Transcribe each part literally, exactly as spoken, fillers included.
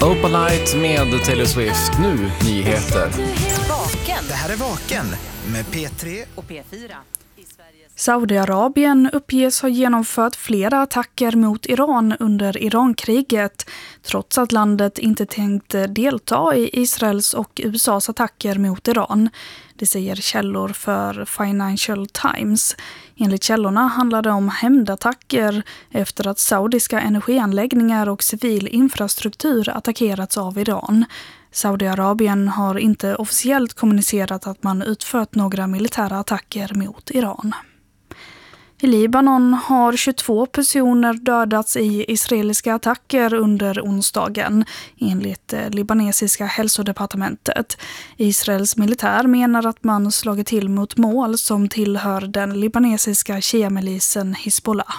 Open Light med Taylor Swift. Nu nyheter. Vaken. Det här är Vaken med P tre Och P fyra. Saudiarabien uppges ha genomfört flera attacker mot Iran under Irankriget, trots att landet inte tänkt delta i Israels och U S A:s attacker mot Iran. Det säger källor för Financial Times. Enligt källorna handlar det om hämndattacker efter att saudiska energianläggningar och civil infrastruktur attackerats av Iran. Saudiarabien har inte officiellt kommunicerat att man utfört några militära attacker mot Iran. I Libanon har tjugotvå personer dödats i israeliska attacker under onsdagen, enligt libanesiska hälsodepartementet. Israels militär menar att man slagit till mot mål som tillhör den libanesiska shia-milisen Hezbollah.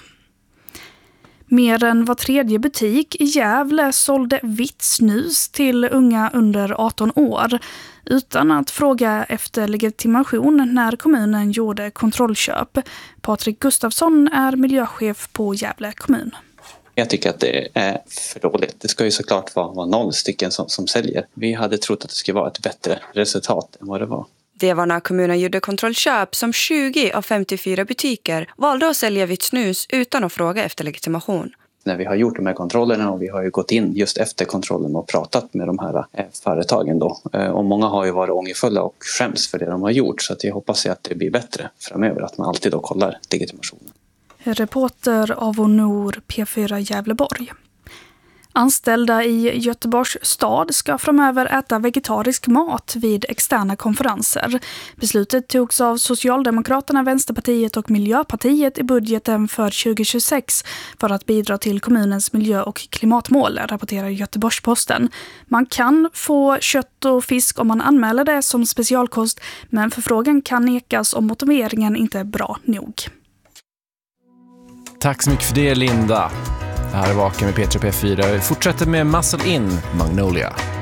Mer än var tredje butik i Gävle sålde vitt snus till unga under arton år utan att fråga efter legitimation när kommunen gjorde kontrollköp. Patrik Gustafsson är miljöchef på Gävle kommun. Jag tycker att det är för dåligt. Det ska ju såklart vara, vara noll stycken som, som säljer. Vi hade trott att det skulle vara ett bättre resultat än vad det var. Det var när kommunen gjorde kontrollköp som tjugo av femtiofyra butiker valde att sälja vitt snus utan att fråga efter legitimation. När vi har gjort de här kontrollerna och vi har ju gått in just efter kontrollen och pratat med de här företagen då. Och många har ju varit ångerfulla och skäms för det de har gjort, så att jag hoppas att det blir bättre framöver, att man alltid då kollar legitimationen. Reporter av Honor P fyra Gävleborg. Anställda i Göteborgs stad ska framöver äta vegetarisk mat vid externa konferenser. Beslutet togs av Socialdemokraterna, Vänsterpartiet och Miljöpartiet i budgeten för tjugo tjugosex för att bidra till kommunens miljö- och klimatmål, rapporterar Göteborgs-Posten. Man kan få kött och fisk om man anmäler det som specialkost, men förfrågan kan nekas om motiveringen inte är bra nog. Tack så mycket för det, Linda. Det här är Vaken med P tre P fyra. Vi fortsätter med Muscle In, Magnolia.